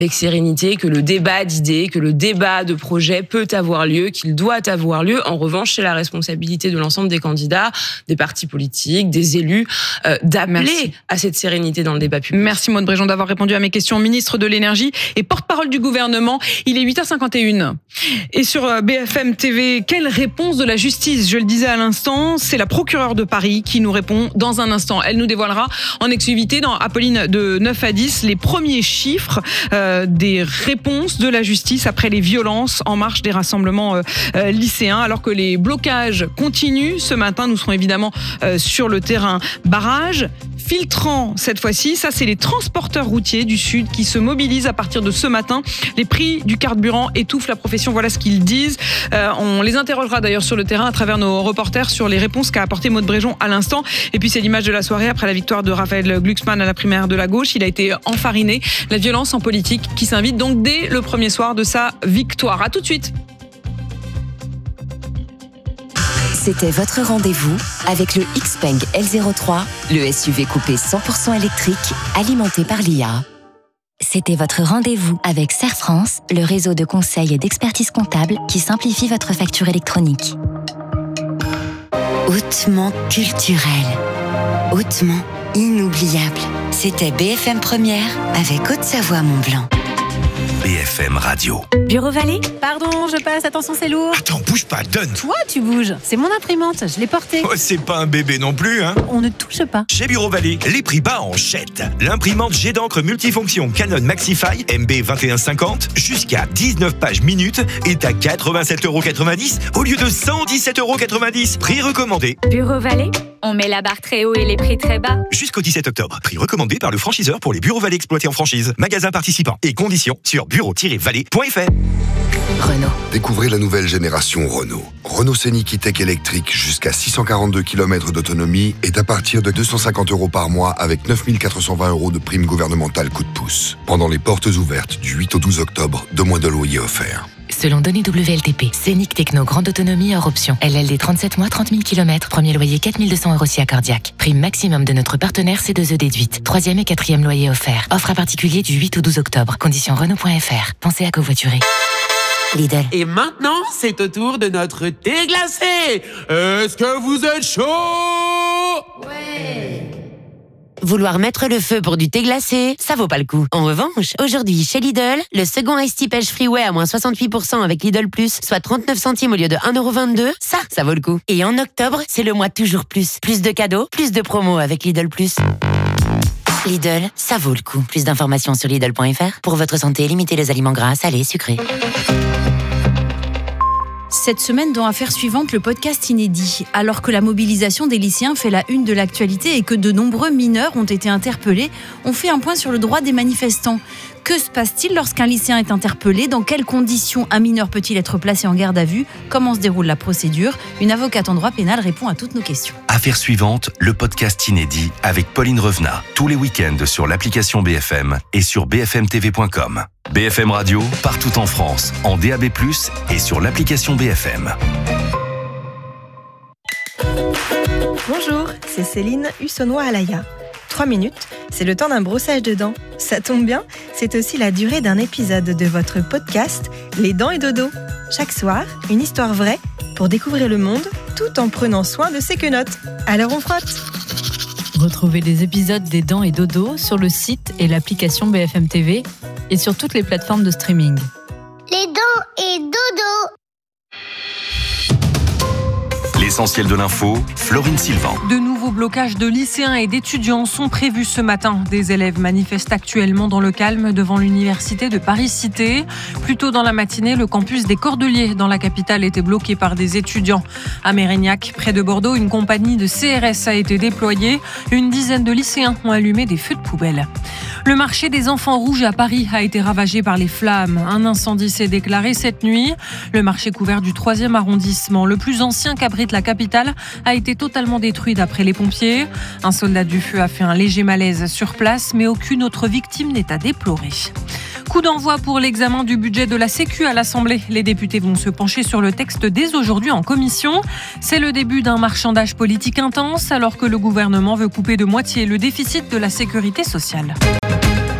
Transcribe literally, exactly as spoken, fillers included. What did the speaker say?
avec sérénité, que le débat d'idées, que le débat de projets peut avoir lieu, qu'il doit avoir lieu. En revanche, c'est la responsabilité de l'ensemble des candidats, des partis politiques, des élus, euh, d'appeler Merci. à cette sérénité dans le débat public. Merci Maude Bréjon d'avoir répondu à mes questions. Ministre de l'énergie et porte-parole du gouvernement. Il est huit heures cinquante et une. Et sur B F M T V, quelle réponse de la justice ? Je le disais à l'instant, c'est la procureure de Paris qui nous répond dans un instant. Elle nous dévoilera en exclusivité dans Apolline de neuf à dix les premiers chiffres euh, des réponses de la justice après les violences en marge des rassemblements euh, euh, lycéens. Alors que les blocages continuent, ce matin, nous serons évidemment euh, sur le terrain. Barrage filtrant cette fois-ci, ça c'est les transporteurs routiers du Sud qui se mobilisent à partir de ce matin. Les prix du carburant étouffent la profession, voilà ce qu'ils disent. Euh, on les interrogera d'ailleurs sur le terrain à travers nos reporters sur les réponses qu'a apporté Maude Bréjon à l'instant. Et puis c'est l'image de la soirée après la victoire de Raphaël Glucksmann à la primaire de la gauche. Il a été enfariné. La violence en politique qui s'invite donc dès le premier soir de sa victoire. À tout de suite. C'était votre rendez-vous avec le Xpeng L zéro trois, le S U V coupé cent pour cent électrique alimenté par l'I A. C'était votre rendez-vous avec Serre France, le réseau de conseil et d'expertise comptable qui simplifie votre facture électronique. Hautement culturel, hautement inoubliable. C'était B F M Première avec Haute-Savoie Mont-Blanc. B F M Radio. Bureau Vallée ? Pardon, je passe, attention c'est lourd. Attends, bouge pas, donne. Toi, tu bouges. C'est mon imprimante, je l'ai portée. Oh, c'est pas un bébé non plus, hein. On ne touche pas. Chez Bureau Vallée, les prix bas en jette. L'imprimante jet d'encre multifonction Canon Maxify M B vingt et un cinquante jusqu'à dix-neuf pages minutes est à quatre-vingt-sept euros quatre-vingt-dix au lieu de cent dix-sept euros quatre-vingt-dix. Prix recommandé. Bureau Vallée, on met la barre très haut et les prix très bas. Jusqu'au dix-sept octobre. Prix recommandé par le franchiseur pour les Bureaux Vallée exploités en franchise. Magasin participant et conditions sur bureau tiret vallée point f r. Renault. Découvrez la nouvelle génération Renault. Renault Scénic E-Tech électrique jusqu'à six cent quarante-deux kilomètres d'autonomie est à partir de deux cent cinquante euros par mois avec neuf mille quatre cent vingt euros de prime gouvernementale coup de pouce. Pendant les portes ouvertes du huit au douze octobre, deux mois de loyer offerts. Selon données W L T P, Scénic Techno grande autonomie hors option. L L D trente-sept mois, trente mille kilomètres. Premier loyer quatre mille deux cents euros si accordiaque. Prime maximum de notre partenaire C deux E déduite. Troisième et quatrième loyer offert. Offre à particulier du huit au douze octobre. Conditions Renault point f r. Pensez à covoiturer. Lidl. Et maintenant, c'est au tour de notre thé glacé. Est-ce que vous êtes chaud ? Ouais. Vouloir mettre le feu pour du thé glacé, ça vaut pas le coup. En revanche, aujourd'hui, chez Lidl, le second Ice Tea Pêche Freeway à moins soixante-huit pour cent avec Lidl Plus, soit trente-neuf centimes au lieu de un euro vingt-deux, ça, ça vaut le coup. Et en octobre, c'est le mois toujours plus. Plus de cadeaux, plus de promos avec Lidl Plus. Lidl, ça vaut le coup. Plus d'informations sur Lidl point f r. Pour votre santé, limitez les aliments gras, salés, sucrés. Cette semaine, dans Affaires suivantes, le podcast inédit. Alors que la mobilisation des lycéens fait la une de l'actualité et que de nombreux mineurs ont été interpellés, on fait un point sur le droit des manifestants. Que se passe-t-il lorsqu'un lycéen est interpellé ? Dans quelles conditions un mineur peut-il être placé en garde à vue ? Comment se déroule la procédure ? Une avocate en droit pénal répond à toutes nos questions. Affaires suivantes, le podcast inédit avec Pauline Revenat. Tous les week-ends sur l'application B F M et sur b f m t v point com. B F M Radio, partout en France, en D A B plus, et sur l'application B F M. Bonjour, c'est Céline Hussonnois-Alaya. Trois minutes, c'est le temps d'un brossage de dents. Ça tombe bien, c'est aussi la durée d'un épisode de votre podcast Les Dents et Dodo. Chaque soir, une histoire vraie pour découvrir le monde tout en prenant soin de ses quenottes. Alors on frotte. Retrouvez les épisodes des Dents et Dodo sur le site et l'application B F M T V et sur toutes les plateformes de streaming. Les Dents et Dodo. L'essentiel de l'info, Florine Sylvain. De nouveaux blocages de lycéens et d'étudiants sont prévus ce matin. Des élèves manifestent actuellement dans le calme devant l'université de Paris-Cité. Plus tôt dans la matinée, le campus des Cordeliers dans la capitale était bloqué par des étudiants. À Mérignac, près de Bordeaux, une compagnie de C R S a été déployée. Une dizaine de lycéens ont allumé des feux de poubelle. Le marché des enfants rouges à Paris a été ravagé par les flammes. Un incendie s'est déclaré cette nuit. Le marché couvert du troisième arrondissement, le plus ancien qu'abrite la capitale, a été totalement détruit d'après les pompiers. Un soldat du feu a fait un léger malaise sur place, mais aucune autre victime n'est à déplorer. Coup d'envoi pour l'examen du budget de la Sécu à l'Assemblée. Les députés vont se pencher sur le texte dès aujourd'hui en commission. C'est le début d'un marchandage politique intense alors que le gouvernement veut couper de moitié le déficit de la sécurité sociale.